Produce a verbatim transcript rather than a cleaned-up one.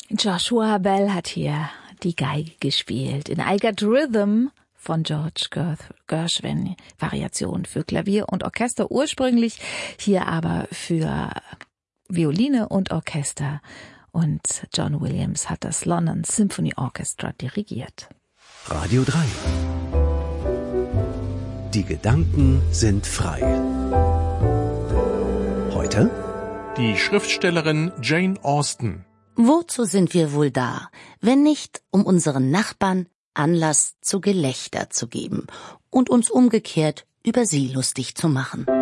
Joshua Bell hat hier die Geige gespielt. In I Got Rhythm von George Gershwin, Variation für Klavier und Orchester ursprünglich, hier aber für Violine und Orchester. Und John Williams hat das London Symphony Orchestra dirigiert. Radio drei. Die Gedanken sind frei. Heute die Schriftstellerin Jane Austen. Wozu sind wir wohl da, wenn nicht, um unseren Nachbarn Anlass zu Gelächter zu geben und uns umgekehrt über sie lustig zu machen?